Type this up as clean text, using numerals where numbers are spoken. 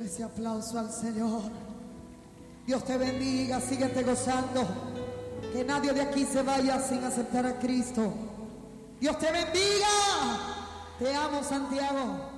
Ese aplauso al Señor. Dios te bendiga, síguete gozando. Que nadie de aquí se vaya sin aceptar a Cristo. Dios te bendiga. Te amo, Santiago.